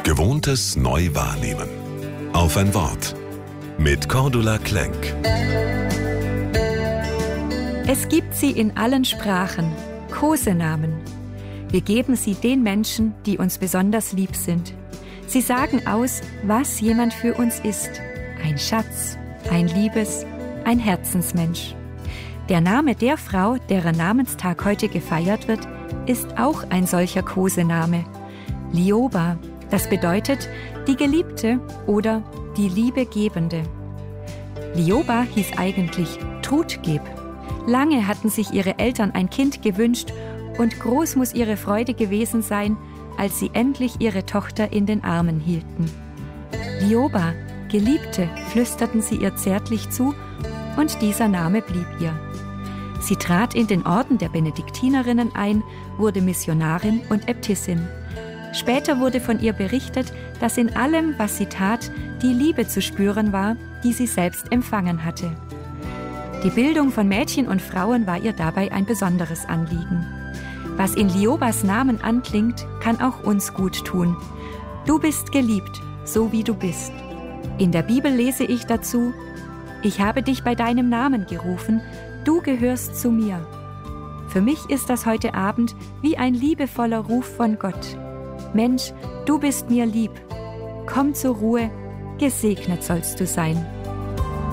Gewohntes neu wahrnehmen. Auf ein Wort. Mit Cordula Klenk. Es gibt sie in allen Sprachen, Kosenamen. Wir geben sie den Menschen, die uns besonders lieb sind. Sie sagen aus, was jemand für uns ist. Ein Schatz, ein ein Herzensmensch. Der Name der Frau, deren Namenstag heute gefeiert wird, ist auch ein solcher Kosename. Lioba, das bedeutet die Geliebte oder die Liebegebende. Lioba hieß eigentlich Trudgeb. Lange hatten sich ihre Eltern ein Kind gewünscht und groß muss ihre Freude gewesen sein, als sie endlich ihre Tochter in den Armen hielten. Lioba, Geliebte, flüsterten sie ihr zärtlich zu und dieser Name blieb ihr. Sie trat in den Orden der Benediktinerinnen ein, wurde Missionarin und Äbtissin. Später wurde von ihr berichtet, dass in allem, was sie tat, die Liebe zu spüren war, die sie selbst empfangen hatte. Die Bildung von Mädchen und Frauen war ihr dabei ein besonderes Anliegen. Was in Liobas Namen anklingt, kann auch uns gut tun. Du bist geliebt, so wie du bist. In der Bibel lese ich dazu: Ich habe dich bei deinem Namen gerufen, du gehörst zu mir. Für mich ist das heute Abend wie ein liebevoller Ruf von Gott. Mensch, du bist mir lieb. Komm zur Ruhe, gesegnet sollst du sein.